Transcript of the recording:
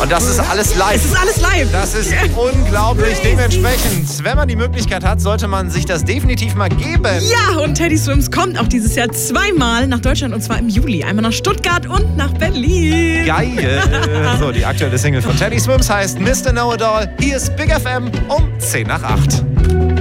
Und das ist alles live. Es ist alles live. Das ist unglaublich. Dementsprechend, wenn man die Möglichkeit hat, sollte man sich das definitiv mal geben. Ja, und Teddy Swims kommt auch dieses Jahr zweimal nach Deutschland und zwar im Juli. Einmal nach Stuttgart und nach Berlin. Geil. So, die aktuelle Single von Teddy Swims heißt Mr. Know-It-All. Hier ist Big FM um 10 nach 8.